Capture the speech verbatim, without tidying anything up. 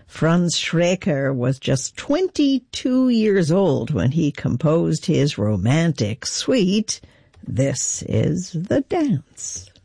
Franz Schreker was just twenty-two years old when he composed his romantic suite. This is The Dance.